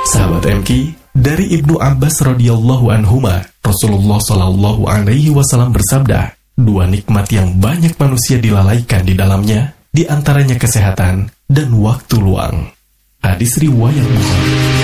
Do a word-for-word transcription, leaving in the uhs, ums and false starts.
Sahabat M K, dari Ibnu Abbas radhiyallahu anhuma, Rasulullah shallallahu alaihi wasallam bersabda, dua nikmat yang banyak manusia dilalaikan di dalamnya, di antaranya kesehatan dan waktu luang. Hadis riwayat Bukhari.